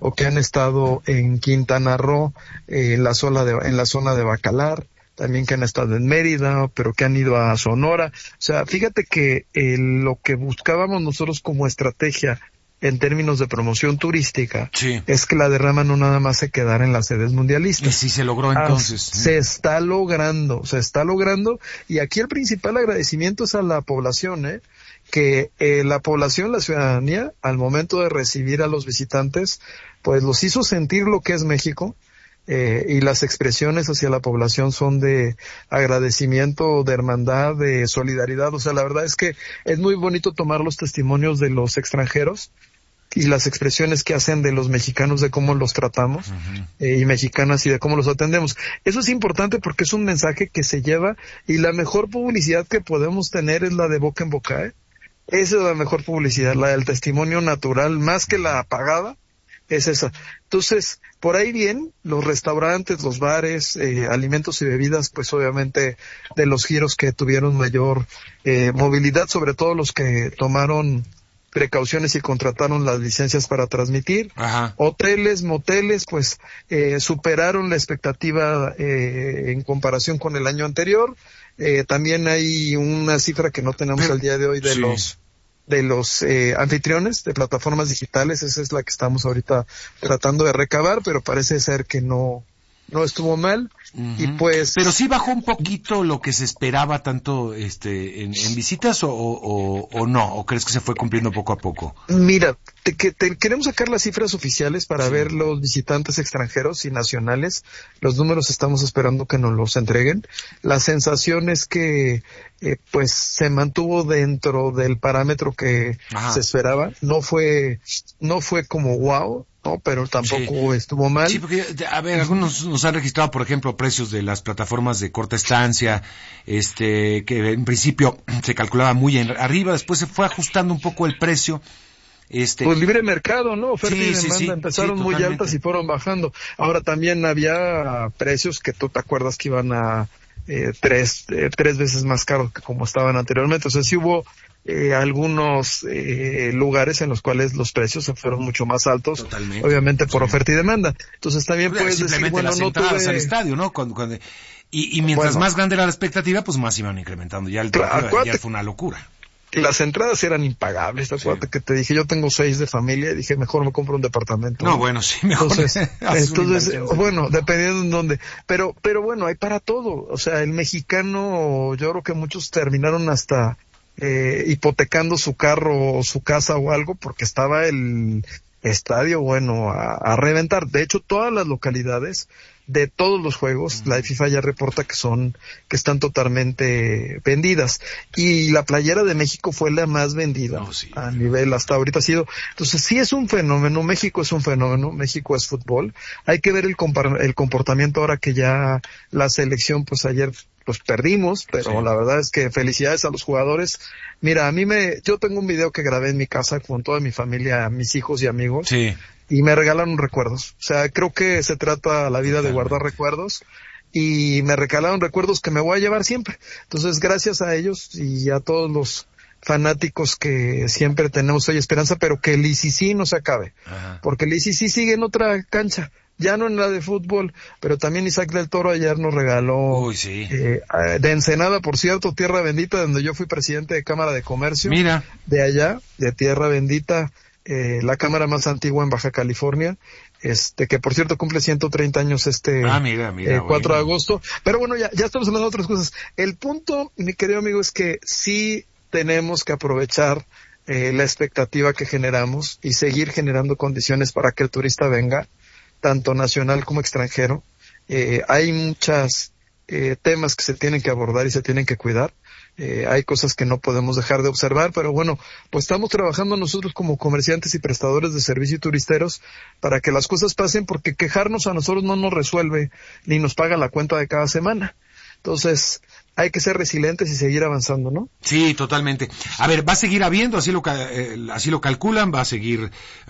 o que han estado en Quintana Roo, en la zona de Bacalar, también que han estado en Mérida, pero que han ido a Sonora. O sea, fíjate que lo que buscábamos nosotros como estrategia en términos de promoción turística, sí, es que la derrama no nada más se quedara en las sedes mundialistas. Y sí se logró entonces. Se está logrando, y aquí el principal agradecimiento es a la población, que la población, la ciudadanía, al momento de recibir a los visitantes, pues los hizo sentir lo que es México, y las expresiones hacia la población son de agradecimiento, de hermandad, de solidaridad. O sea, la verdad es que es muy bonito tomar los testimonios de los extranjeros y las expresiones que hacen de los mexicanos, de cómo los tratamos, y mexicanas, y de cómo los atendemos. Eso es importante porque es un mensaje que se lleva, y la mejor publicidad que podemos tener es la de boca en boca, Esa es la mejor publicidad, la del testimonio natural, más que la pagada, es esa. Entonces, por ahí bien, los restaurantes, los bares, alimentos y bebidas, pues obviamente de los giros que tuvieron mayor movilidad, sobre todo los que tomaron precauciones y contrataron las licencias para transmitir. Ajá. Hoteles, moteles, pues superaron la expectativa en comparación con el año anterior. También hay una cifra que no tenemos al día de hoy de los anfitriones de plataformas digitales. Esa es la que estamos ahorita tratando de recabar, pero parece ser que no estuvo mal. Y pues, pero sí bajó un poquito lo que se esperaba tanto en visitas, o no, o crees que se fue cumpliendo poco a poco. Mira, queremos sacar las cifras oficiales para ver los visitantes extranjeros y nacionales. Los números estamos esperando que nos los entreguen. La sensación es que pues se mantuvo dentro del parámetro que se esperaba. No fue como wow, no, pero tampoco estuvo mal. Sí, porque, a ver, algunos nos han registrado, por ejemplo, precios de las plataformas de corta estancia, que en principio se calculaba muy arriba, después se fue ajustando un poco el precio. Pues libre mercado, ¿no? Oferta y demanda empezaron muy altas y fueron bajando. Ahora también había precios que tú te acuerdas que iban a tres veces más caros que como estaban anteriormente. O sea, sí hubo algunos lugares en los cuales los precios se fueron mucho más altos. Totalmente. Obviamente por oferta y demanda. Entonces también puedes decir, bueno, las entradas al estadio, ¿no? Y mientras más grande era la expectativa, pues más iban incrementando. Ya ya fue una locura. Las entradas eran impagables, acuérdate que te dije, yo tengo 6 de familia y dije, mejor me compro un departamento. No, bueno, sí, mejor. Entonces, bueno, dependiendo en dónde. Pero bueno, hay para todo. O sea, el mexicano, yo creo que muchos terminaron hasta hipotecando su carro o su casa o algo porque estaba el estadio, bueno, a reventar. De hecho, todas las localidades de todos los juegos, la FIFA ya reporta que están totalmente vendidas, y la playera de México fue la más vendida a nivel hasta ahorita ha sido. Entonces sí es un fenómeno, México es un fenómeno, México es fútbol. Hay que ver el comportamiento ahora que ya la selección, pues ayer pues perdimos, pero la verdad es que felicidades a los jugadores. Mira, yo tengo un video que grabé en mi casa con toda mi familia, mis hijos y amigos. Sí. Y me regalaron recuerdos. O sea, creo que se trata la vida de guardar recuerdos, y me regalaron recuerdos que me voy a llevar siempre. Entonces, gracias a ellos y a todos los fanáticos que siempre tenemos hoy esperanza, pero que el ICC no se acabe. Porque el ICC sigue en otra cancha, ya no en la de fútbol, pero también Isaac del Toro ayer nos regaló de Ensenada, por cierto, Tierra Bendita, donde yo fui presidente de Cámara de Comercio. Mira. De allá, de Tierra Bendita, la cámara más antigua en Baja California, que por cierto cumple 130 años 4 de agosto. Pero bueno, ya estamos hablando de otras cosas. El punto, mi querido amigo, es que sí tenemos que aprovechar la expectativa que generamos y seguir generando condiciones para que el turista venga, tanto nacional como extranjero. Hay muchos temas que se tienen que abordar y se tienen que cuidar. Hay cosas que no podemos dejar de observar, pero bueno, pues estamos trabajando nosotros como comerciantes y prestadores de servicio y turisteros para que las cosas pasen, porque quejarnos a nosotros no nos resuelve ni nos paga la cuenta de cada semana. Entonces, hay que ser resilientes y seguir avanzando, ¿no? Sí, totalmente. A ver, va a seguir habiendo, así lo calculan, va a seguir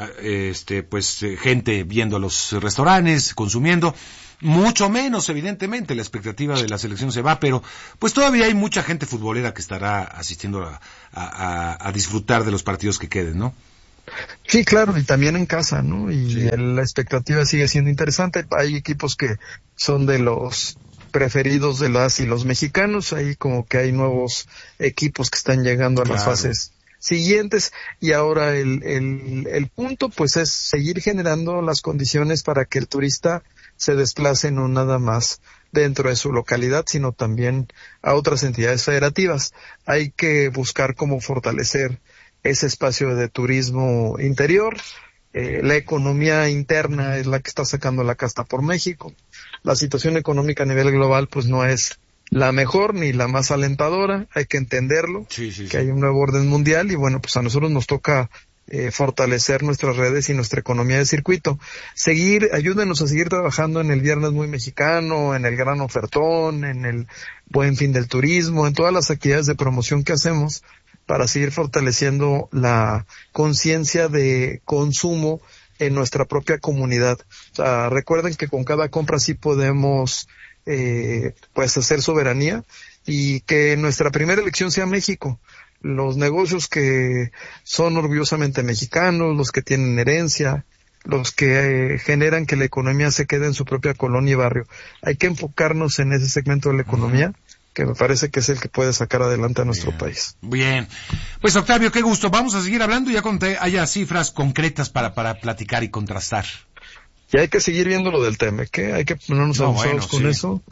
gente viendo los restaurantes, consumiendo. Mucho menos, evidentemente, la expectativa de la selección se va, pero pues todavía hay mucha gente futbolera que estará asistiendo a disfrutar de los partidos que queden, ¿no? Sí, claro, y también en casa, ¿no? Y Sí. la expectativa sigue siendo interesante. Hay equipos que son de los preferidos de las y los mexicanos, ahí como que hay nuevos equipos que están llegando a las Claro. fases siguientes, y ahora el punto pues es seguir generando las condiciones para que el turista se desplace no nada más dentro de su localidad, sino también a otras entidades federativas. Hay que buscar cómo fortalecer ese espacio de turismo interior. La economía interna es la que está sacando la casta por México. La situación económica a nivel global pues no es la mejor ni la más alentadora, hay que entenderlo, Sí, que hay un nuevo orden mundial y bueno, pues a nosotros nos toca fortalecer nuestras redes y nuestra economía de circuito. Ayúdenos a seguir trabajando en el Viernes Muy Mexicano, en el Gran Ofertón, en el Buen Fin del Turismo, en todas las actividades de promoción que hacemos para seguir fortaleciendo la conciencia de consumo en nuestra propia comunidad. O sea, recuerden que con cada compra sí podemos pues hacer soberanía y que nuestra primera elección sea México. Los negocios que son orgullosamente mexicanos, los que tienen herencia, los que generan que la economía se quede en su propia colonia y barrio. Hay que enfocarnos en ese segmento de la economía que me parece que es el que puede sacar adelante a nuestro país. Bien. Pues Octavio, qué gusto. Vamos a seguir hablando ya cuando haya cifras concretas para platicar y contrastar. Y hay que seguir viendo lo del TEMEC, que hay que ponernos abusados con eso,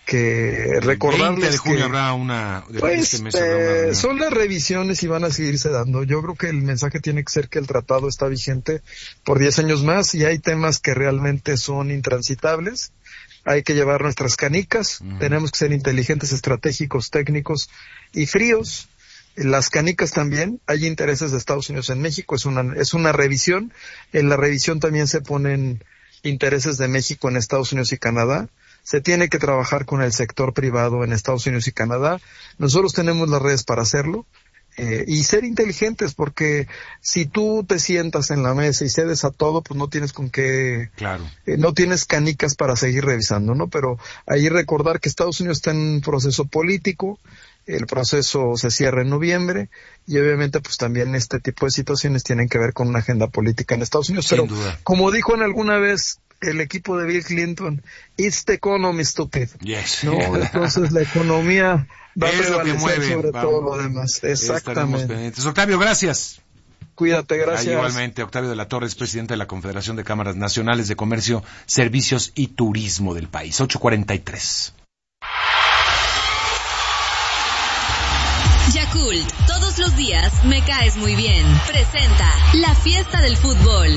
que recordarles el 20 de junio que habrá una... pues este mes habrá una reunión. son las revisiones y van a seguirse dando. Yo creo que el mensaje tiene que ser que el tratado está vigente por 10 años más y hay temas que realmente son intransitables. Hay que llevar nuestras canicas, tenemos que ser inteligentes, estratégicos, técnicos y fríos. Las canicas también, hay intereses de Estados Unidos en México, es una revisión. En la revisión también se ponen intereses de México en Estados Unidos y Canadá. Se tiene que trabajar con el sector privado en Estados Unidos y Canadá. Nosotros tenemos las redes para hacerlo. Y ser inteligentes, porque si tú te sientas en la mesa y cedes a todo, pues no tienes con qué, Claro. no tienes canicas para seguir revisando, ¿no? Pero ahí recordar que Estados Unidos está en un proceso político, el proceso se cierra en noviembre, y obviamente pues también este tipo de situaciones tienen que ver con una agenda política en Estados Unidos. Sin Pero, duda. como dijo en alguna vez el equipo de Bill Clinton, it's the economy, stupid. Yes. No, entonces la economía va a Es lo que prevalecer mueve. sobre Vamos. todo lo demás. Estaremos Exactamente. pendientes. Octavio, gracias. Cuídate, gracias. Igualmente, Octavio de la Torre es presidente de la Confederación de Cámaras Nacionales de Comercio, Servicios y Turismo del país. 8:43. Yakult, todos los días me caes muy bien. Presenta la fiesta del fútbol.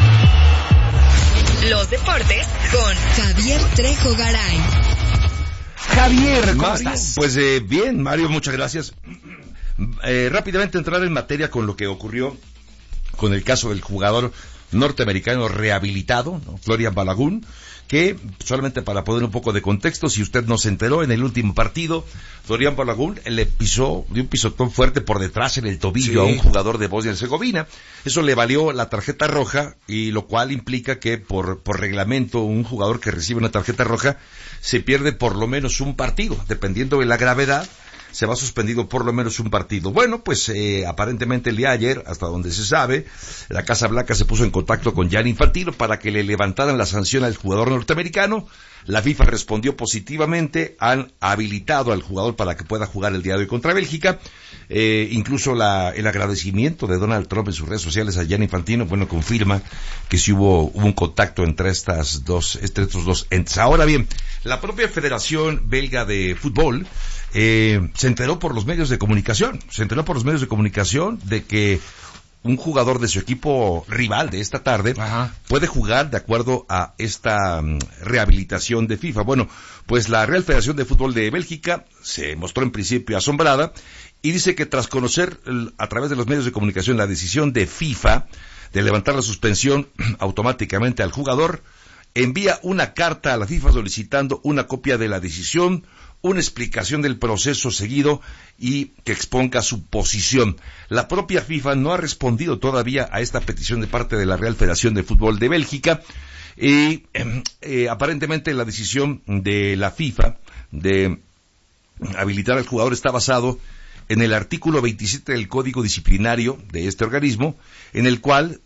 Los deportes con Javier Trejo Garay. Javier, ¿cómo Mario, estás? pues bien, Mario, muchas gracias. Rápidamente entrar en materia con lo que ocurrió con el caso del jugador norteamericano rehabilitado, ¿no? Florian Balogun, que solamente para poner un poco de contexto, si usted no se enteró, en el último partido, Florian Balogun le pisó de un pisotón fuerte por detrás en el tobillo a un jugador de Bosnia y Herzegovina. Eso le valió la tarjeta roja, y lo cual implica que por reglamento un jugador que recibe una tarjeta roja se pierde por lo menos un partido, dependiendo de la gravedad. Se va suspendido por lo menos un partido. Bueno, pues aparentemente el día de ayer, hasta donde se sabe, la Casa Blanca se puso en contacto con Gianni Infantino para que le levantaran la sanción al jugador norteamericano. La FIFA respondió positivamente, han habilitado al jugador para que pueda jugar el día de hoy contra Bélgica. Incluso el agradecimiento de Donald Trump en sus redes sociales a Gianni Infantino, bueno, confirma que sí hubo un contacto entre estos dos entes. Ahora bien, la propia Federación Belga de Fútbol se enteró por los medios de comunicación, de que un jugador de su equipo rival de esta tarde puede jugar de acuerdo a esta rehabilitación de FIFA. Bueno, pues la Real Federación de Fútbol de Bélgica se mostró en principio asombrada y dice que tras conocer a través de los medios de comunicación la decisión de FIFA de levantar la suspensión automáticamente al jugador, envía una carta a la FIFA solicitando una copia de la decisión, una explicación del proceso seguido y que exponga su posición. La propia FIFA no ha respondido todavía a esta petición de parte de la Real Federación de Fútbol de Bélgica y aparentemente la decisión de la FIFA de habilitar al jugador está basado en el artículo 27 del Código Disciplinario de este organismo, en el cual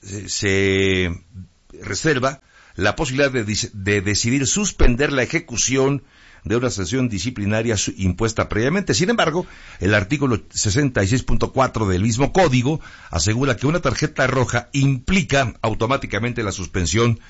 se reserva la posibilidad de decidir suspender la ejecución de una sanción disciplinaria impuesta previamente. Sin embargo, el artículo 66.4 del mismo código asegura que una tarjeta roja implica automáticamente la suspensión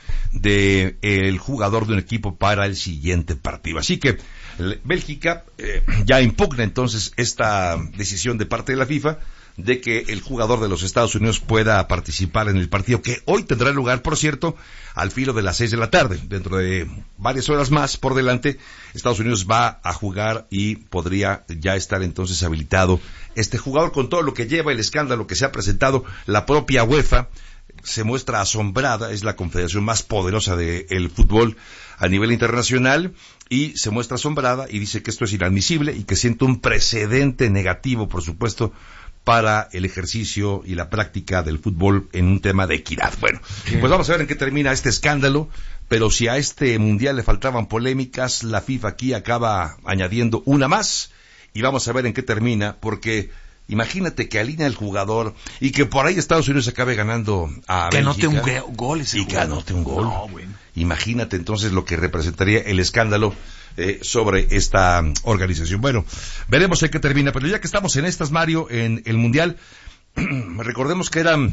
del jugador de un equipo para el siguiente partido. Así que Bélgica ya impugna entonces esta decisión de parte de la FIFA de que el jugador de los Estados Unidos pueda participar en el partido, que hoy tendrá lugar, por cierto, al filo de las 6 de la tarde. Dentro de varias horas más por delante, Estados Unidos va a jugar y podría ya estar entonces habilitado este jugador, con todo lo que lleva el escándalo que se ha presentado. La propia UEFA se muestra asombrada, es la confederación más poderosa del fútbol a nivel internacional, y se muestra asombrada y dice que esto es inadmisible y que siente un precedente negativo, por supuesto, para el ejercicio y la práctica del fútbol en un tema de equidad. Bueno, pues vamos a ver en qué termina este escándalo, pero si a este mundial le faltaban polémicas, la FIFA aquí acaba añadiendo una más, y vamos a ver en qué termina, porque imagínate que alinea el jugador y que por ahí Estados Unidos acabe ganando a que Bélgica. anote un gol ese y que jugador. anote un gol. No, bueno. Imagínate entonces lo que representaría el escándalo sobre esta organización. Bueno, veremos en qué termina, pero ya que estamos en estas, Mario, en el Mundial, recordemos que eran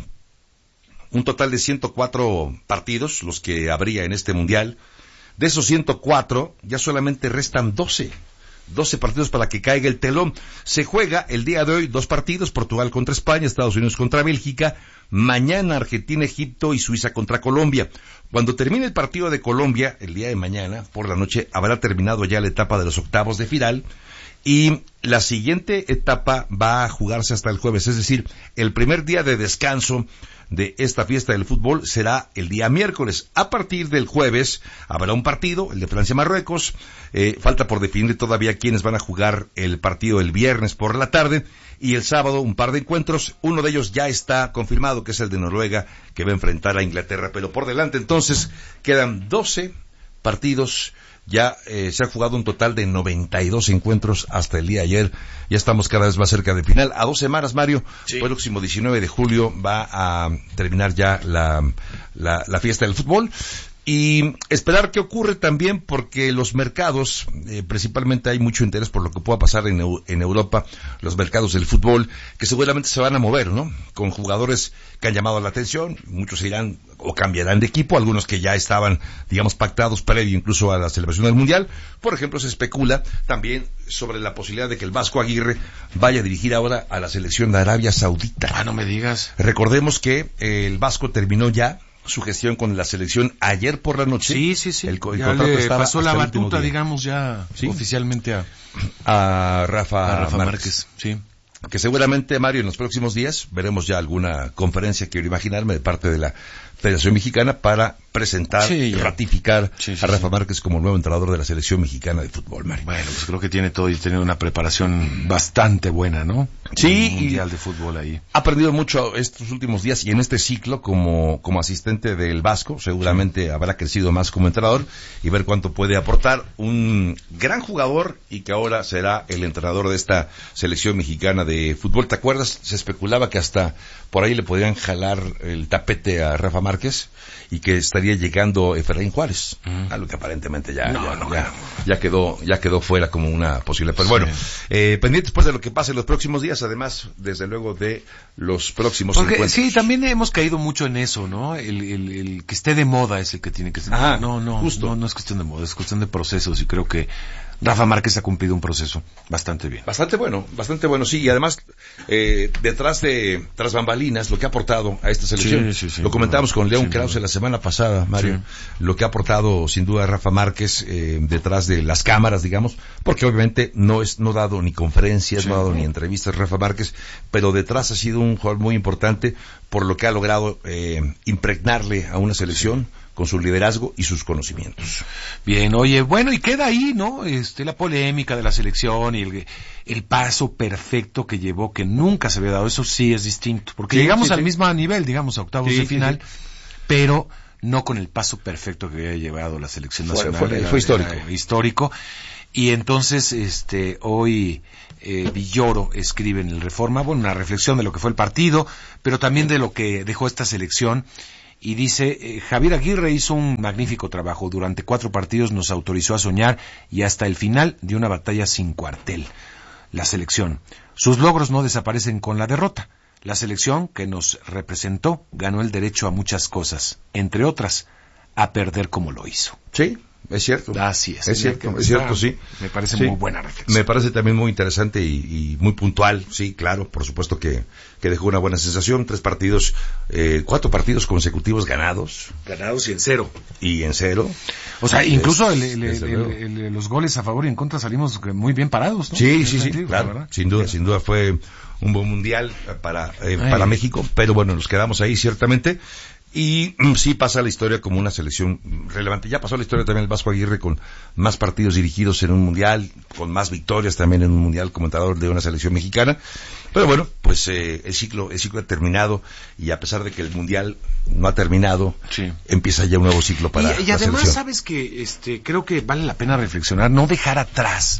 un total de 104 partidos los que habría en este Mundial. De esos 104, ya solamente restan 12 partidos para que caiga el telón. Se juega el día de hoy 2 partidos, Portugal contra España, Estados Unidos contra Bélgica, mañana Argentina, Egipto y Suiza contra Colombia. Cuando termine el partido de Colombia, el día de mañana, por la noche, habrá terminado ya la etapa de los octavos de final, y la siguiente etapa va a jugarse hasta el jueves, es decir, el primer día de descanso de esta fiesta del fútbol será el día miércoles. A partir del jueves habrá un partido, el de Francia-Marruecos. Falta por definir todavía quiénes van a jugar el partido el viernes por la tarde, y el sábado un par de encuentros. Uno de ellos ya está confirmado, que es el de Noruega, que va a enfrentar a Inglaterra, pero por delante entonces quedan 12 partidos. Ya se ha jugado un total de 92 encuentros hasta el día de ayer. Ya estamos cada vez más cerca del final. A 2 semanas, Mario, sí. El próximo 19 de julio va a terminar ya la fiesta del fútbol. Y esperar qué ocurre también, porque los mercados, principalmente hay mucho interés por lo que pueda pasar en Europa, los mercados del fútbol, que seguramente se van a mover, ¿no? Con jugadores que han llamado la atención, muchos irán o cambiarán de equipo, algunos que ya estaban, digamos, pactados previo incluso a la celebración del Mundial. Por ejemplo, se especula también sobre la posibilidad de que el Vasco Aguirre vaya a dirigir ahora a la selección de Arabia Saudita. Ah, no me digas. Recordemos que el Vasco terminó ya su gestión con la selección ayer por la noche. Sí. El ya le pasó la batuta, digamos, ya ¿sí? Oficialmente a Rafa Márquez. Sí. Que seguramente, Mario, en los próximos días veremos ya alguna conferencia, quiero imaginarme, de parte de la Federación Mexicana para presentar y ratificar a Rafa Márquez como nuevo entrenador de la selección mexicana de fútbol, Mario. Bueno, pues creo que tiene todo y tiene una preparación bastante buena, ¿no? Sí. Un mundial de fútbol ahí. Ha aprendido mucho estos últimos días y en este ciclo como asistente del Vasco. Seguramente habrá crecido más como entrenador, y ver cuánto puede aportar. Un gran jugador, y que ahora será el entrenador de esta selección mexicana de fútbol. ¿Te acuerdas? Se especulaba que hasta por ahí le podrían jalar el tapete a Rafa Márquez y que estaría llegando Efraín Juárez, algo que aparentemente ya quedó fuera como una posible. Pero bueno, pendientes pues de lo que pase en los próximos días, además desde luego de los próximos encuentros. Sí, también hemos caído mucho en eso, ¿no? El que esté de moda es el que tiene que ser. Justo. No es cuestión de moda, es cuestión de procesos, y creo que Rafa Márquez ha cumplido un proceso bastante bien. Bastante bueno, sí, y además, tras bambalinas, lo que ha aportado a esta selección. Sí, lo comentamos con León Krause la semana pasada, Mario, lo que ha aportado sin duda Rafa Márquez, detrás de las cámaras, digamos, porque obviamente no ha dado ni conferencias, no ha dado ni entrevistas Rafa Márquez, pero detrás ha sido un jugador muy importante por lo que ha logrado impregnarle a una selección con su liderazgo y sus conocimientos. Bien, oye, bueno, y queda ahí, ¿no? La polémica de la selección y el paso perfecto que llevó, que nunca se había dado. Eso sí es distinto, porque llegamos al mismo nivel, digamos, a octavos de final, pero no con el paso perfecto que había llevado la selección nacional. Fue histórico. Histórico. Y entonces, hoy Villoro escribe en el Reforma, una reflexión de lo que fue el partido, pero también de lo que dejó esta selección. Y dice, Javier Aguirre hizo un magnífico trabajo. Durante 4 partidos nos autorizó a soñar y hasta el final de una batalla sin cuartel. La selección. Sus logros no desaparecen con la derrota. La selección que nos representó ganó el derecho a muchas cosas, entre otras, a perder como lo hizo. Sí. Es cierto. Así es. Es cierto, sí. Me parece muy buena reflexión. Me parece también muy interesante y muy puntual, sí, claro, por supuesto que dejó una buena sensación. 4 partidos consecutivos ganados. Ganados y en 0. Y en 0. O sea, incluso los goles a favor y en contra salimos muy bien parados, ¿no? Sí, claro, ¿verdad? Sin duda fue un buen mundial para México, pero bueno, nos quedamos ahí ciertamente. Y sí pasa la historia como una selección relevante. Ya pasó la historia también el Vasco Aguirre con más partidos dirigidos en un mundial, con más victorias también en un mundial como entrenador de una selección mexicana. Pero bueno, pues el ciclo ha terminado y a pesar de que el mundial no ha terminado, sí, empieza ya un nuevo ciclo para la selección. Y además sabes que creo que vale la pena reflexionar, no dejar atrás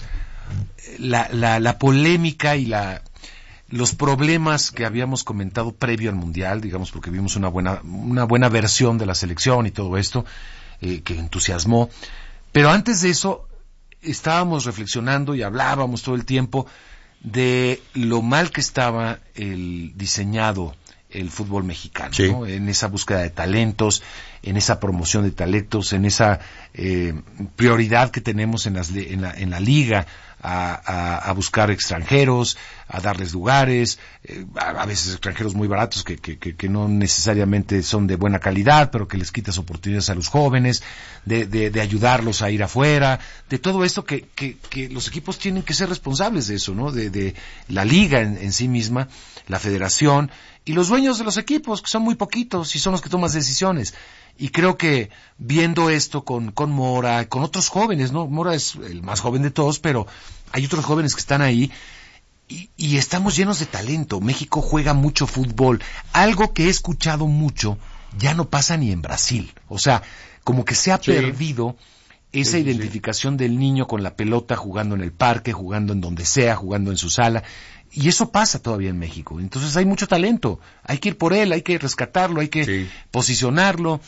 la polémica y los problemas que habíamos comentado previo al mundial, digamos, porque vimos una buena versión de la selección y todo esto que entusiasmó, pero antes de eso estábamos reflexionando y hablábamos todo el tiempo de lo mal que estaba diseñado el fútbol mexicano, sí, ¿no? En esa búsqueda de talentos, en esa promoción de talentos, en esa prioridad que tenemos en la liga a buscar extranjeros, a darles lugares, a veces extranjeros muy baratos que no necesariamente son de buena calidad, pero que les quitas oportunidades a los jóvenes, de ayudarlos a ir afuera, de todo esto que los equipos tienen que ser responsables de eso, ¿no? De la liga en sí misma, la federación y los dueños de los equipos, que son muy poquitos y son los que toman decisiones. Y creo que viendo esto con Mora, con otros jóvenes, ¿no? Mora es el más joven de todos, pero hay otros jóvenes que están ahí y estamos llenos de talento. México juega mucho fútbol. Algo que he escuchado mucho, ya no pasa ni en Brasil. O sea, como que se ha perdido esa identificación del niño con la pelota, jugando en el parque, jugando en donde sea, jugando en su sala. Y eso pasa todavía en México. Entonces hay mucho talento. Hay que ir por él, hay que rescatarlo, hay que posicionarlo.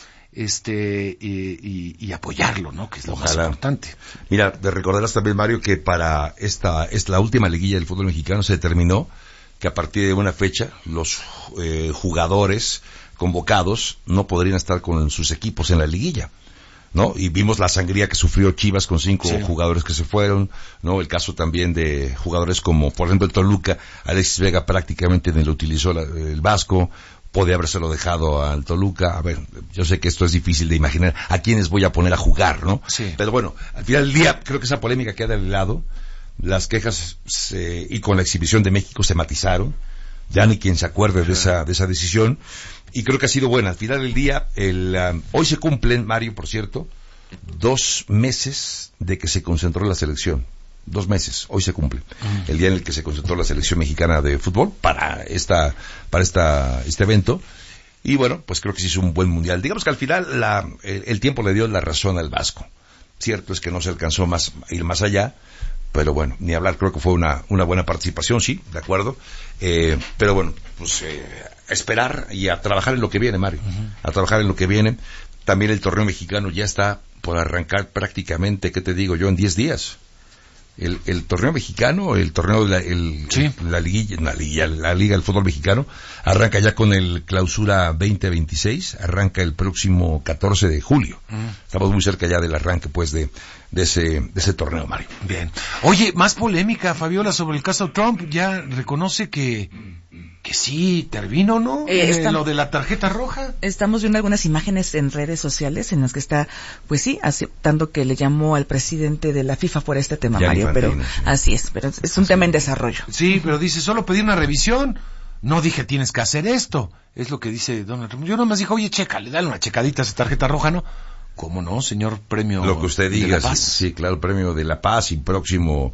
Y apoyarlo, ¿no? Que es lo más importante. Mira, te recordarás también, Mario, que para la última liguilla del fútbol mexicano se determinó que a partir de una fecha los jugadores convocados no podrían estar con sus equipos en la liguilla, ¿no? Y vimos la sangría que sufrió Chivas con 5 jugadores que se fueron, ¿no? El caso también de jugadores como, por ejemplo, el Toluca, Alexis Vega prácticamente ni lo utilizó el Vasco. Podía habérselo dejado al Toluca. A ver, yo sé que esto es difícil de imaginar a quiénes voy a poner a jugar, ¿no? Sí. Pero bueno, al final del día, creo que esa polémica queda de lado. Las quejas y con la exhibición de México se matizaron. Ya ni quien se acuerde de esa decisión. Y creo que ha sido buena. Al final del día, hoy se cumplen, Mario, por cierto, 2 meses de que se concentró la selección. 2 meses, hoy se cumple el día en el que se concentró la selección mexicana de fútbol para este evento. Y bueno, pues creo que sí es un buen mundial. Digamos que al final el tiempo le dio la razón al Vasco. Cierto es que no se alcanzó a ir más allá, pero bueno, ni hablar, creo que fue una buena participación, sí, de acuerdo. Pero bueno, pues a esperar y a trabajar en lo que viene, Mario. A trabajar en lo que viene. También el torneo mexicano ya está por arrancar prácticamente, ¿qué te digo yo? En 10 días. El torneo mexicano, el torneo de la liga del fútbol mexicano arranca ya con el clausura 2026, arranca el próximo 14 de julio. Estamos muy cerca ya del arranque, pues, de ese torneo, Mario. Bien. Oye, más polémica, Fabiola, sobre el caso Trump. Ya reconoce que sí intervino, ¿no? Lo de la tarjeta roja. Estamos viendo algunas imágenes en redes sociales en las que está, pues sí, aceptando que le llamó al presidente de la FIFA por este tema, Mario, pero así es, pero es un tema en desarrollo. Sí, pero dice, solo pedí una revisión, no dije tienes que hacer esto, es lo que dice Donald Trump. Yo nomás dijo, oye, chécale, dale una checadita a esa tarjeta roja, ¿no? ¿Cómo no, señor premio lo que usted diga, de la Paz? Sí, claro, el premio de la Paz y próximo...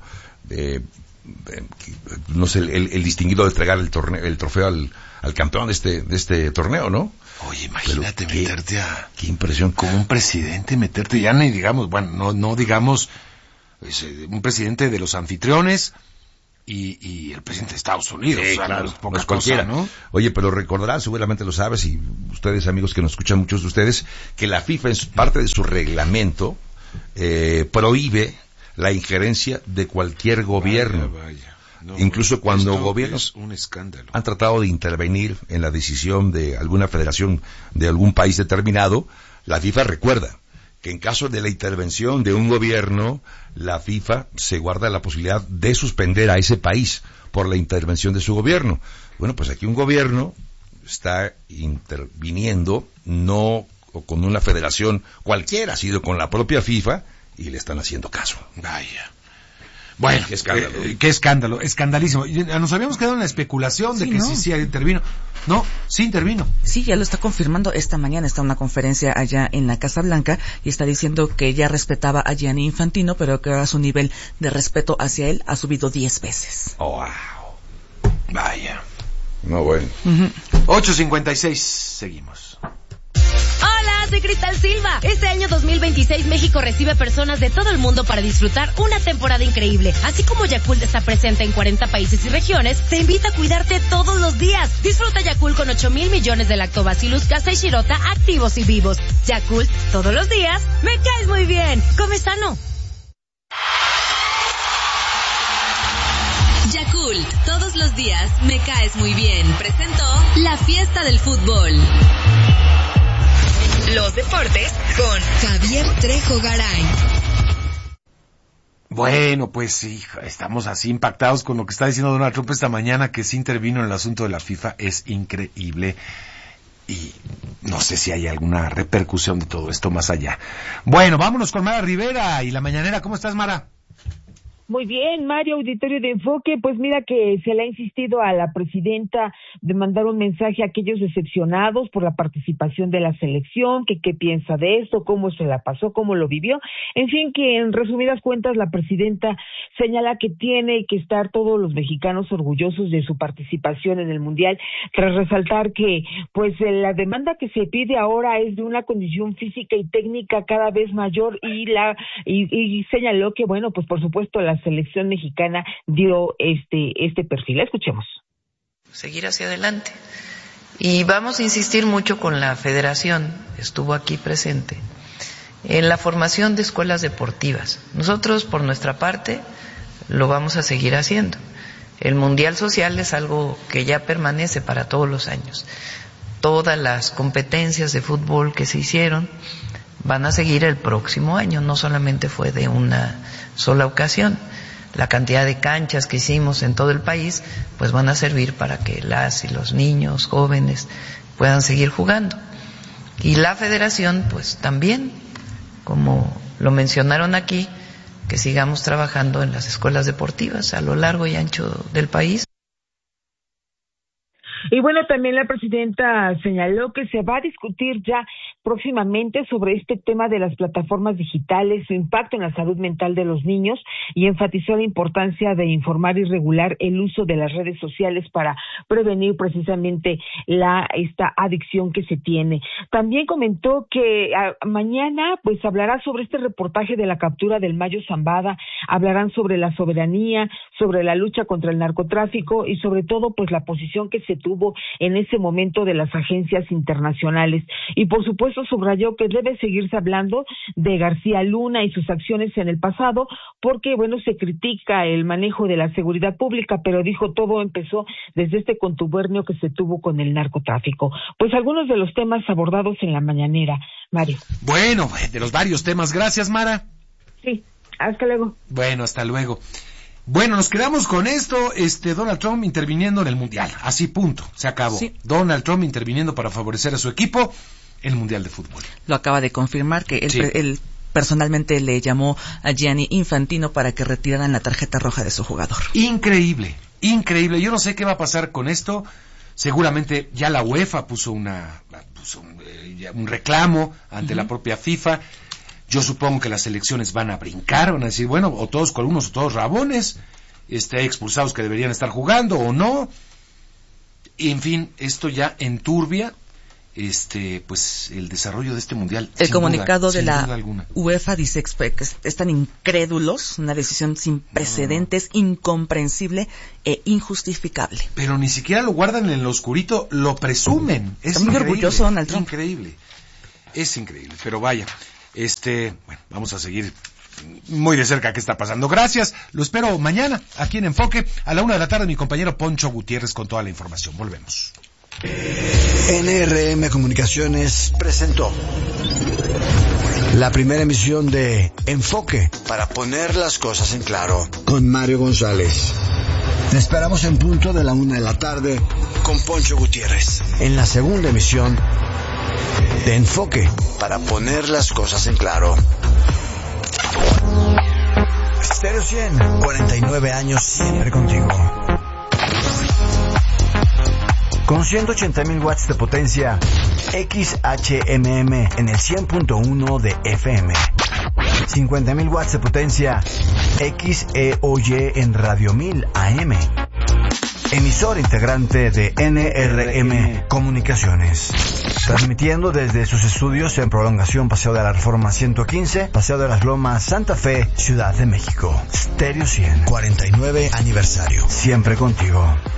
no sé, el distinguido de entregar el trofeo al campeón de este torneo, ¿no? Oye, imagínate meterte qué impresión, como un presidente meterte, ya ni digamos, bueno, no digamos un presidente de los anfitriones y el presidente de Estados Unidos. Sí, claro, no es cualquiera, ¿no? Oye, pero recordarán, seguramente lo sabes, y ustedes, amigos que nos escuchan, muchos de ustedes, que la FIFA en parte de su reglamento prohíbe la injerencia de cualquier gobierno. Vaya. No, incluso cuando gobiernos han tratado de intervenir en la decisión de alguna federación de algún país determinado, la FIFA recuerda que en caso de la intervención de un gobierno, la FIFA se guarda la posibilidad de suspender a ese país por la intervención de su gobierno. Bueno, pues aquí un gobierno está interviniendo, no con una federación cualquiera, sino con la propia FIFA, y le están haciendo caso. Vaya. Bueno, qué escándalo, escandalísimo. Nos habíamos quedado en la especulación de que sí intervino. No, sí intervino. Sí, ya lo está confirmando. Esta mañana está en una conferencia allá en la Casa Blanca y está diciendo que ya respetaba a Gianni Infantino, pero que ahora su nivel de respeto hacia él ha subido 10 veces. Oh, wow. Vaya. No, bueno. 8:56, seguimos. Hola, soy Cristal Silva. Este año 2026 México recibe personas de todo el mundo para disfrutar una temporada increíble. Así como Yakult está presente en 40 países y regiones, te invita a cuidarte todos los días. Disfruta Yakult con 8,000 millones de Lactobacillus casei shirota activos y vivos. Yakult, todos los días, me caes muy bien. Come sano. Yakult, todos los días, me caes muy bien. Presentó la fiesta del fútbol. Los deportes con Javier Trejo Garay. Bueno, pues sí, estamos así impactados con lo que está diciendo Donald Trump esta mañana, que sí intervino en el asunto de la FIFA. Es increíble y no sé si hay alguna repercusión de todo esto más allá. Bueno, vámonos con Mara Rivera y la mañanera. ¿Cómo estás, Mara? Muy bien, Mario, auditorio de Enfoque, pues mira que se le ha insistido a la presidenta de mandar un mensaje a aquellos decepcionados por la participación de la selección, que qué piensa de esto, cómo se la pasó, cómo lo vivió, en fin, que en resumidas cuentas la presidenta señala que tiene que estar todos los mexicanos orgullosos de su participación en el Mundial, tras resaltar que pues la demanda que se pide ahora es de una condición física y técnica cada vez mayor y señaló que bueno, pues por supuesto la selección mexicana dio este perfil. Escuchemos. Seguir hacia adelante. Y vamos a insistir mucho con la federación, estuvo aquí presente, en la formación de escuelas deportivas. Nosotros, por nuestra parte, lo vamos a seguir haciendo. El Mundial Social es algo que ya permanece para todos los años. Todas las competencias de fútbol que se hicieron van a seguir el próximo año, no solamente fue de una sola ocasión. La cantidad de canchas que hicimos en todo el país, pues van a servir para que las y los niños, jóvenes, puedan seguir jugando. Y la federación, pues también, como lo mencionaron aquí, que sigamos trabajando en las escuelas deportivas a lo largo y ancho del país. Y bueno, también la presidenta señaló que se va a discutir ya próximamente sobre este tema de las plataformas digitales, su impacto en la salud mental de los niños, y enfatizó la importancia de informar y regular el uso de las redes sociales para prevenir precisamente esta adicción que se tiene. También comentó que mañana pues hablará sobre este reportaje de la captura del Mayo Zambada, hablarán sobre la soberanía, sobre la lucha contra el narcotráfico y sobre todo pues la posición que se tuvo en ese momento de las agencias internacionales. Y por supuesto subrayó que debe seguirse hablando de García Luna y sus acciones en el pasado, porque bueno, se critica el manejo de la seguridad pública, pero dijo todo empezó desde este contubernio que se tuvo con el narcotráfico. Pues algunos de los temas abordados en la mañanera, Mario. Bueno, de los varios temas. Gracias, Mara. Sí, hasta luego. Bueno, hasta luego. Bueno, nos quedamos con esto, Donald Trump interviniendo en el Mundial, así punto, se acabó. Sí. Donald Trump interviniendo para favorecer a su equipo en el Mundial de Fútbol. Lo acaba de confirmar que él personalmente le llamó a Gianni Infantino para que retiraran la tarjeta roja de su jugador. Increíble, increíble. Yo no sé qué va a pasar con esto. Seguramente ya la UEFA puso un reclamo ante la propia FIFA. Yo supongo que las elecciones van a brincar, van a decir, bueno, o todos colunos o todos rabones, expulsados que deberían estar jugando o no. En fin, esto ya enturbia pues el desarrollo de este mundial. El comunicado de la UEFA dice que están incrédulos, una decisión sin precedentes, incomprensible e injustificable. Pero ni siquiera lo guardan en lo oscurito, lo presumen. Es muy orgulloso Donald Trump. Increíble. Es increíble, pero vaya, bueno, vamos a seguir muy de cerca qué está pasando. Gracias, lo espero mañana aquí en Enfoque a la 1:00 p.m. mi compañero Poncho Gutiérrez con toda la información. Volvemos. NRM Comunicaciones presentó la primera emisión de Enfoque para poner las cosas en claro con Mario González. Te esperamos en punto de la 1:00 p.m. con Poncho Gutiérrez en la segunda emisión de Enfoque para poner las cosas en claro. Stereo 100, 49 años siempre contigo. Con 180,000 watts de potencia, XHMM en el 100.1 de FM. 50,000 watts de potencia, XEOY en Radio 1000 AM. Emisor integrante de NRM Comunicaciones. Transmitiendo desde sus estudios en Prolongación Paseo de la Reforma 115, Paseo de las Lomas, Santa Fe, Ciudad de México. Stereo 100, 49 aniversario. Siempre contigo.